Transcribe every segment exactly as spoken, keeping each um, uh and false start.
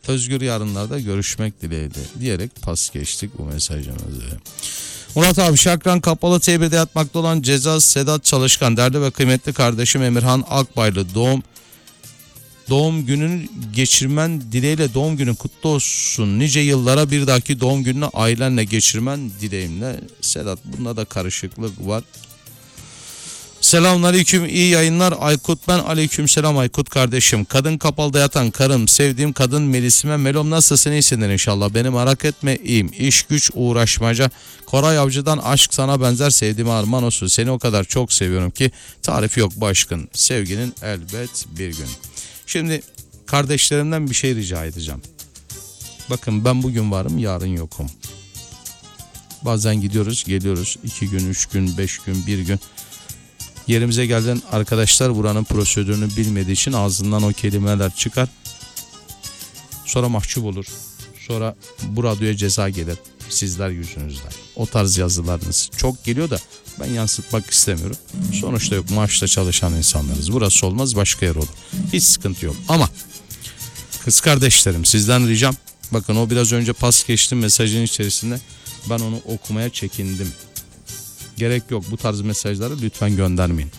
Özgür yarınlarda görüşmek dileğiyle diyerek pas geçtik bu mesajımızı. Murat abi, Şakran Kapalı T bir'de yatmakta olan Ceza Sedat Çalışkan, değerli ve kıymetli kardeşim Emirhan Akbaylı doğum doğum gününü geçirmen dileğiyle, doğum günün kutlu olsun. Nice yıllara, bir dahaki doğum gününü ailenle geçirmen dileğimle. Sedat, bunda da karışıklık var. Selamünaleyküm, iyi yayınlar Aykut, ben aleykümselam Aykut kardeşim. Kadın kapalıda yatan karım, sevdiğim kadın Melisime. Melom nasılsın, iyisindir inşallah. Beni merak etme, iyiyim. İş güç uğraşmaca. Koray Avcı'dan aşk sana benzer, sevdiğime armağan olsun. Seni o kadar çok seviyorum ki tarifi yok başkın. Sevginin elbet bir gün. Şimdi kardeşlerimden bir şey rica edeceğim. Bakın, ben bugün varım, yarın yokum. Bazen gidiyoruz geliyoruz, iki gün, üç gün, beş gün, bir gün. Yerimize gelen arkadaşlar buranın prosedürünü bilmediği için ağzından o kelimeler çıkar. Sonra mahcup olur. Sonra bu radyoya ceza gelir sizler yüzünüzden. O tarz yazılarınız çok geliyor da ben yansıtmak istemiyorum. Sonuçta yok, maaşla çalışan insanlarız. Burası olmaz, başka yer olur. Hiç sıkıntı yok. Ama kız kardeşlerim, sizden ricam, bakın o biraz önce pas geçtim mesajın içerisinde, ben onu okumaya çekindim. Gerek yok, bu tarz mesajları lütfen göndermeyin.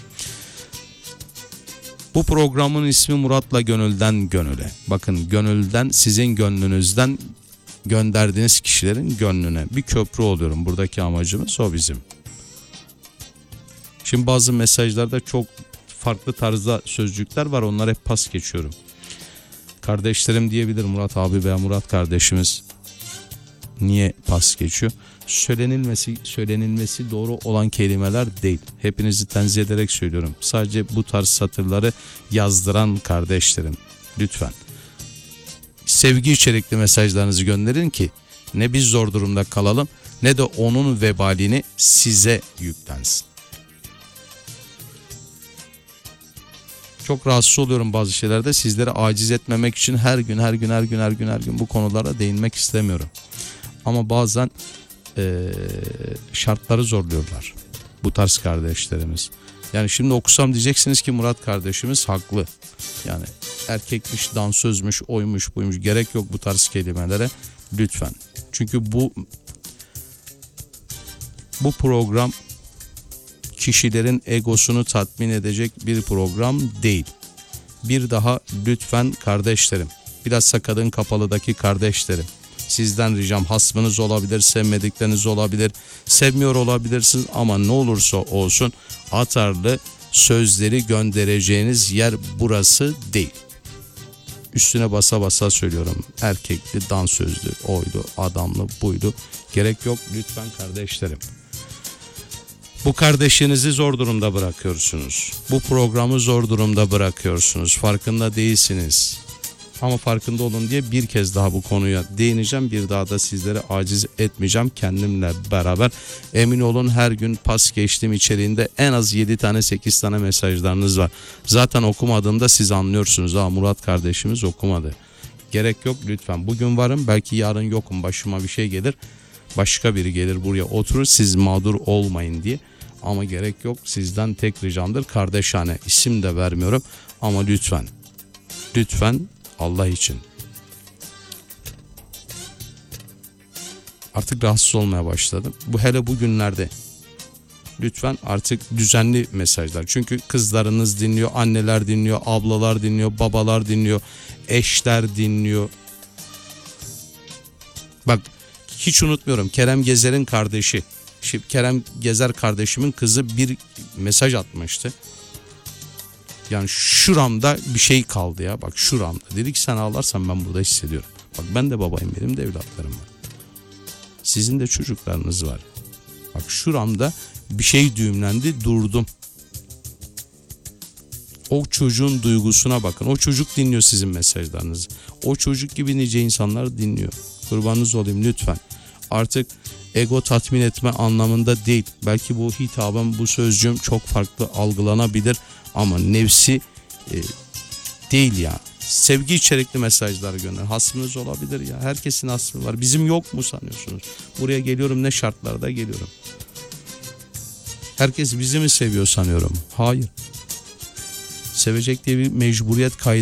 Bu programın ismi Murat'la Gönülden Gönüle. Bakın, gönülden, sizin gönlünüzden gönderdiğiniz kişilerin gönlüne bir köprü oluyorum. Buradaki amacımız o bizim. Şimdi bazı mesajlarda çok farklı tarzda sözcükler var, onlara hep pas geçiyorum. Kardeşlerim diyebilir, Murat abi veya Murat kardeşimiz niye pas geçiyor? Söylenilmesi, söylenilmesi doğru olan kelimeler değil. Hepinizi tenzih ederek söylüyorum. Sadece bu tarz satırları yazdıran kardeşlerim, lütfen sevgi içerikli mesajlarınızı gönderin ki ne biz zor durumda kalalım, ne de onun vebalini size yüklensin. Çok rahatsız oluyorum bazı şeylerde. Sizleri aciz etmemek için her gün her gün her gün her gün her gün bu konulara değinmek istemiyorum. Ama bazen e, şartları zorluyorlar bu tarz kardeşlerimiz. Yani şimdi okusam diyeceksiniz ki Murat kardeşimiz haklı. Yani erkekmiş, dansözmüş, oymuş, buymuş. Gerek yok bu tarz kelimelere lütfen. Çünkü bu bu program kişilerin egosunu tatmin edecek bir program değil. Bir daha lütfen kardeşlerim, bilhassa kadın kapalıdaki kardeşlerim, sizden ricam, hasmınız olabilir, sevmedikleriniz olabilir, sevmiyor olabilirsiniz ama ne olursa olsun atarlı sözleri göndereceğiniz yer burası değil. Üstüne basa basa söylüyorum. Erkekli, dansözlü, oydu, adamlı, buydu. Gerek yok lütfen kardeşlerim. Bu kardeşinizi zor durumda bırakıyorsunuz. Bu programı zor durumda bırakıyorsunuz. Farkında değilsiniz. Ama farkında olun diye bir kez daha bu konuya değineceğim. Bir daha da sizleri aciz etmeyeceğim kendimle beraber. Emin olun, her gün pas geçtiğim içeriğinde en az yedi tane sekiz tane mesajlarınız var. Zaten okumadığımda siz anlıyorsunuz. Ha, Murat kardeşimiz okumadı. Gerek yok lütfen. Bugün varım, belki yarın yokum. Başıma bir şey gelir. Başka biri gelir buraya oturur, siz mağdur olmayın diye. Ama gerek yok, sizden tek ricamdır kardeşane, isim de vermiyorum ama lütfen lütfen Allah için artık rahatsız olmaya başladım. Bu hele bugünlerde lütfen artık düzenli mesajlar, çünkü kızlarınız dinliyor, anneler dinliyor, ablalar dinliyor, babalar dinliyor, eşler dinliyor. Bak, hiç unutmuyorum, Kerem Gezer'in kardeşi, şimdi Kerem Gezer kardeşimin kızı bir mesaj atmıştı. Yani şuramda bir şey kaldı ya, bak şuramda. Dedi ki sen ağlarsan ben burada hissediyorum. Bak, ben de babayım, benim de evlatlarım var. Sizin de çocuklarınız var. Bak şuramda bir şey düğümlendi, durdum. O çocuğun duygusuna bakın. O çocuk dinliyor sizin mesajlarınızı. O çocuk gibi nice insanlar dinliyor. Kurbanınız olayım lütfen. Artık ego tatmin etme anlamında değil. Belki bu hitabım, bu sözcüğüm çok farklı algılanabilir ama nefsi e, değil ya. Sevgi içerikli mesajlar gönder. Hasmınız olabilir ya. Herkesin hasmı var. Bizim yok mu sanıyorsunuz? Buraya geliyorum, ne şartlarda geliyorum. Herkes bizi mi seviyor sanıyorum? Hayır. Sevecek diye bir mecburiyet kaydı